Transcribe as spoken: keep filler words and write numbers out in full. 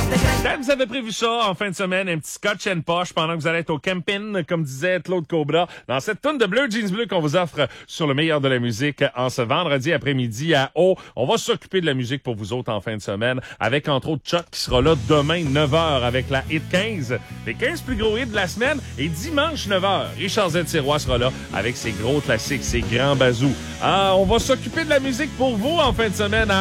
Quand vous avez prévu ça en fin de semaine, un petit scotch and poche pendant que vous allez être au camping, comme disait Claude Cobra, dans cette tonne de Bleu Jeans Bleu qu'on vous offre sur le meilleur de la musique en ce vendredi après-midi à O. On va s'occuper de la musique pour vous autres en fin de semaine, avec entre autres Chuck qui sera là demain neuf heures avec la Hit quinze, les quinze plus gros hits de la semaine, et dimanche neuf heures, Richard Z. Sirois sera là avec ses gros classiques, ses grands bazous. Ah, on va s'occuper de la musique pour vous en fin de semaine.